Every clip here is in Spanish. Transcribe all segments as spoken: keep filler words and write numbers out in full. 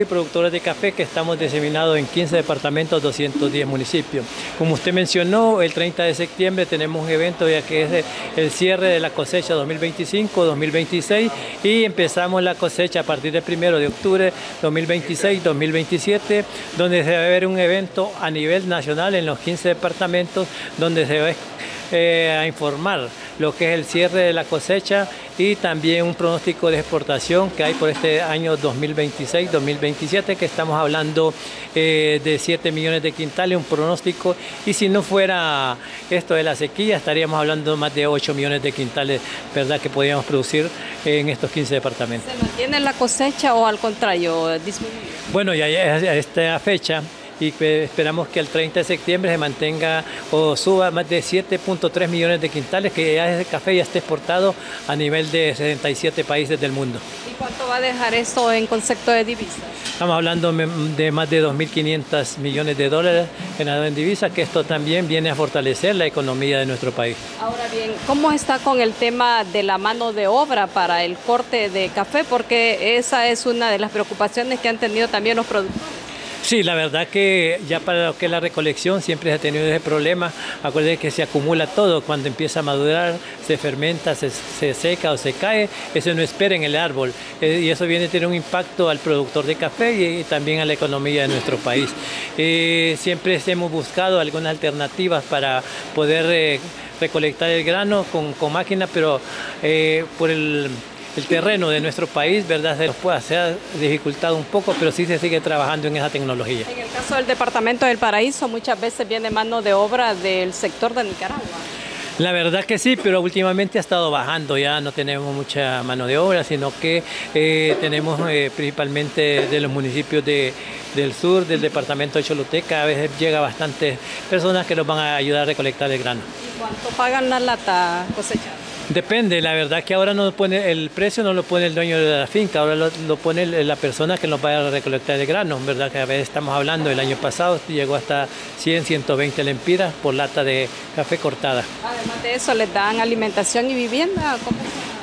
Productores de café que estamos diseminados en quince departamentos, doscientos diez municipios. Como usted mencionó, el treinta de septiembre tenemos un evento ya que es el cierre de la cosecha dos mil veinticinco dos mil veintiséis y empezamos la cosecha a partir del primero de octubre dos mil veintiséis dos mil veintisiete, donde se va a haber un evento a nivel nacional en los quince departamentos donde se va a Eh, a informar lo que es el cierre de la cosecha y también un pronóstico de exportación que hay por este año dos mil veintiséis dos mil veintisiete, que estamos hablando eh, de siete millones de quintales, un pronóstico, y si no fuera esto de la sequía estaríamos hablando de más de ocho millones de quintales, ¿verdad?, que podríamos producir en estos quince departamentos. ¿Se mantiene la cosecha o al contrario disminuye? Bueno, ya a esta fecha y esperamos que el treinta de septiembre se mantenga o suba más de siete punto tres millones de quintales, que ya ese café ya esté exportado a nivel de sesenta y siete países del mundo. ¿Y cuánto va a dejar eso en concepto de divisas? Estamos hablando de más de dos mil quinientos millones de dólares generados en divisas, que esto también viene a fortalecer la economía de nuestro país. Ahora bien, ¿cómo está con el tema de la mano de obra para el corte de café? Porque esa es una de las preocupaciones que han tenido también los productores. Sí, la verdad que ya para lo que es la recolección siempre se ha tenido ese problema. Acuérdense que se acumula todo, cuando empieza a madurar, se fermenta, se, se seca o se cae, eso no espera en el árbol. Eh, y eso viene a tener un impacto al productor de café y, y también a la economía de nuestro país. Eh, siempre hemos buscado algunas alternativas para poder eh, recolectar el grano con, con máquinas, pero eh, por el... El terreno de nuestro país, ¿verdad?, se nos puede hacer dificultado un poco, pero sí se sigue trabajando en esa tecnología. En el caso del departamento del Paraíso, muchas veces viene mano de obra del sector de Nicaragua. La verdad que sí, pero últimamente ha estado bajando, ya no tenemos mucha mano de obra, sino que eh, tenemos eh, principalmente de los municipios de, del sur, del departamento de Choluteca, a veces llega bastantes personas que nos van a ayudar a recolectar el grano. ¿Y cuánto pagan la lata cosechada? Depende, la verdad que ahora no pone el precio, no lo pone el dueño de la finca, ahora lo, lo pone la persona que nos va a recolectar el grano, ¿verdad? Que a veces estamos hablando, el año pasado llegó hasta cien, ciento veinte lempiras por lata de café cortada. Además de eso, ¿les dan alimentación y vivienda? ¿Cómo?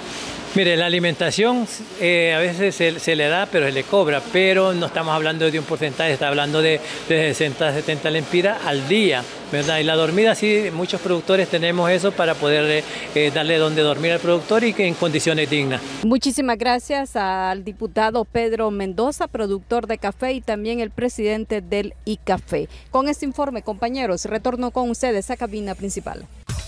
Mire, la alimentación eh, a veces se, se le da, pero se le cobra, pero no estamos hablando de un porcentaje, está hablando de, de sesenta, setenta lempiras al día, ¿verdad? Y la dormida, sí, muchos productores tenemos eso para poder eh, darle donde dormir al productor y que en condiciones dignas. Muchísimas gracias al diputado Pedro Mendoza, productor de café, y también el presidente del ICAFE. Con este informe, compañeros, retorno con ustedes a cabina principal.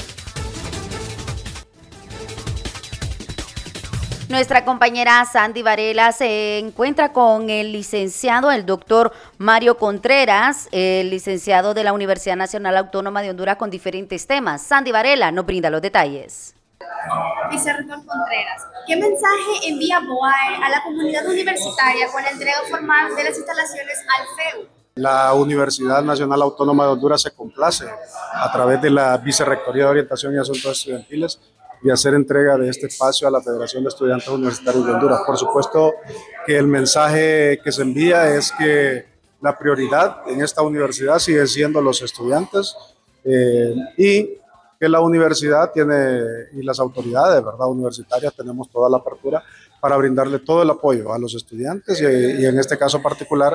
Nuestra compañera Sandy Varela se encuentra con el licenciado, el doctor Mario Contreras, el licenciado de la Universidad Nacional Autónoma de Honduras, con diferentes temas. Sandy Varela nos brinda los detalles. Vicerrector Contreras, ¿qué mensaje envía B O A E a la comunidad universitaria con la entrega formal de las instalaciones al F E U? La Universidad Nacional Autónoma de Honduras se complace a través de la Vicerrectoría de Orientación y Asuntos Estudiantiles y hacer entrega de este espacio a la Federación de Estudiantes Universitarios de Honduras. Por supuesto que el mensaje que se envía es que la prioridad en esta universidad sigue siendo los estudiantes eh, y que la universidad tiene, y las autoridades, ¿verdad?, universitarias, tenemos toda la apertura para brindarle todo el apoyo a los estudiantes y, y en este caso particular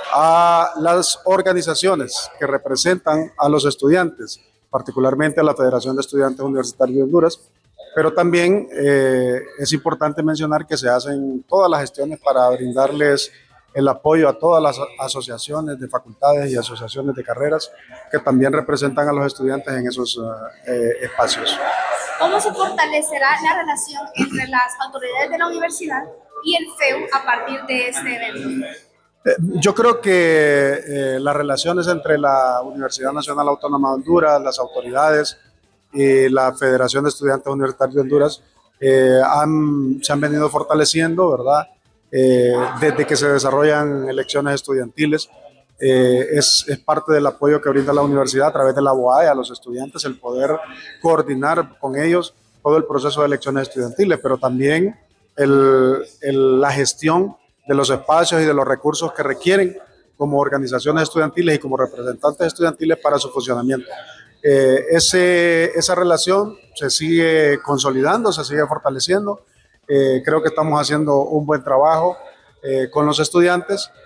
a las organizaciones que representan a los estudiantes, particularmente a la Federación de Estudiantes Universitarios de Honduras. Pero también eh, es importante mencionar que se hacen todas las gestiones para brindarles el apoyo a todas las asociaciones de facultades y asociaciones de carreras que también representan a los estudiantes en esos eh, espacios. ¿Cómo se fortalecerá la relación entre las autoridades de la universidad y el F E U a partir de este evento? Eh, yo creo que eh, las relaciones entre la Universidad Nacional Autónoma de Honduras, las autoridades y la Federación de Estudiantes Universitarios de Honduras eh, han, se han venido fortaleciendo, ¿verdad? Eh, desde que se desarrollan elecciones estudiantiles. Eh, es, es parte del apoyo que brinda la universidad a través de la B O A E a los estudiantes, el poder coordinar con ellos todo el proceso de elecciones estudiantiles, pero también el, el, la gestión de los espacios y de los recursos que requieren como organizaciones estudiantiles y como representantes estudiantiles para su funcionamiento. Eh, ese, esa relación se sigue consolidando, se sigue fortaleciendo. Eh, creo que estamos haciendo un buen trabajo eh, con los estudiantes